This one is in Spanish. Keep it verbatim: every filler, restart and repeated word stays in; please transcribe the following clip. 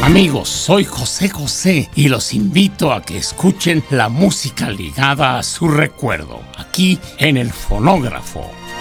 Amigos, soy José José y los invito a que escuchen la música ligada a su recuerdo, aquí en El Fonógrafo.